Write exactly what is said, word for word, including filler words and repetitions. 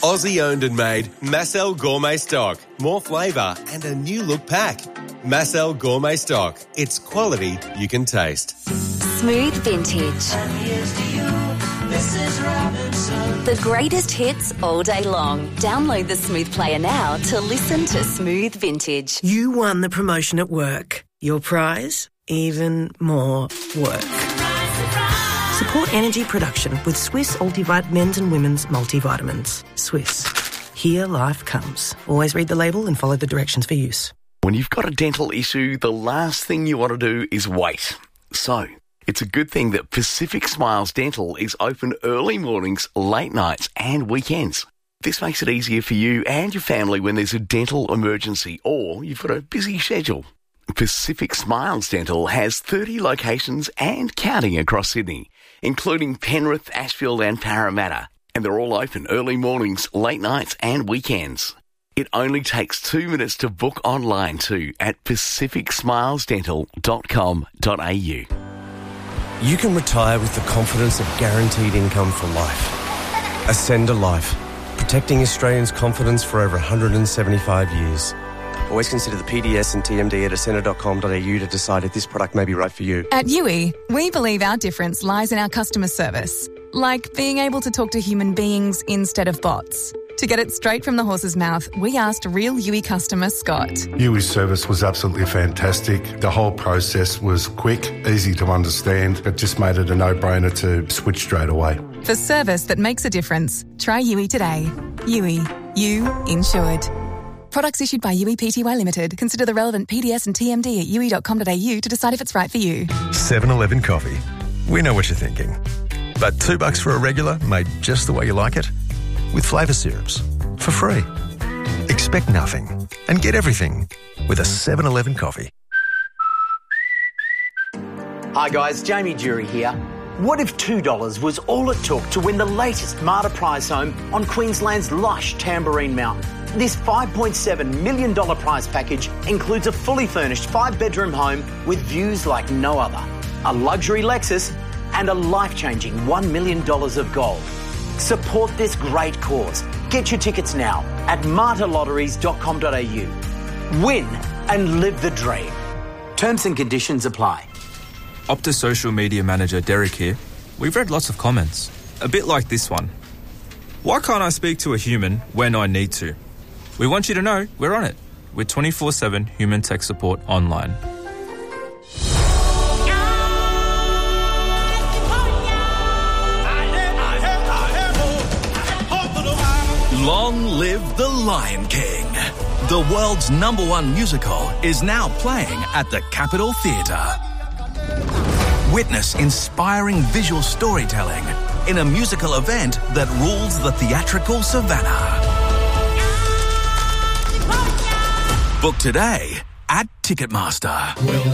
Aussie owned and made Massel Gourmet Stock. More flavour and a new look pack. Massel Gourmet Stock. It's quality you can taste. Smooth Vintage. And here's to you. This is Robinson. The greatest hits all day long. Download the Smooth Player now to listen to Smooth Vintage. You won the promotion at work. Your prize? Even more work. Support energy production with Swiss Ultivite men's and women's multivitamins. Swiss. Here life comes. Always read the label and follow the directions for use. When you've got a dental issue, the last thing you want to do is wait. So, it's a good thing that Pacific Smiles Dental is open early mornings, late nights and weekends. This makes it easier for you and your family when there's a dental emergency or you've got a busy schedule. Pacific Smiles Dental has thirty locations and counting across Sydney, including Penrith, Ashfield and Parramatta. And they're all open early mornings, late nights and weekends. It only takes two minutes to book online too at pacific smiles dental dot com dot a u. You can retire with the confidence of guaranteed income for life. Ascend a Life, protecting Australians' confidence for over one hundred seventy-five years. Always consider the P D S and T M D at ascender dot com dot a u to decide if this product may be right for you. At U I, we believe our difference lies in our customer service, like being able to talk to human beings instead of bots. To get it straight from the horse's mouth, we asked real U I customer Scott. U I's service was absolutely fantastic. The whole process was quick, easy to understand. It just made it a no-brainer to switch straight away. For service that makes a difference, try U I today. U I. You insured. Products issued by U I Pty Limited. Consider the relevant P D S and T M D at u i dot com dot a u to decide if it's right for you. seven eleven Coffee. We know what you're thinking. But two bucks for a regular made just the way you like it? With flavour syrups. For free. Expect nothing and get everything with a seven eleven Coffee. Hi guys, Jamie Jury here. What if two dollars was all it took to win the latest Marta prize home on Queensland's lush Tamborine Mountain? This five point seven million dollars prize package includes a fully furnished five-bedroom home with views like no other, a luxury Lexus and a life-changing one million dollars of gold. Support this great cause. Get your tickets now at marta lotteries dot com dot a u. Win and live the dream. Terms and conditions apply. Optus social media manager Derek here. We've read lots of comments, a bit like this one. Why can't I speak to a human when I need to? We want you to know we're on it with twenty-four seven human tech support online. Long live the Lion King. The world's number one musical is now playing at the Capitol Theatre. Witness inspiring visual storytelling in a musical event that rules the theatrical savannah. Book today at Ticketmaster.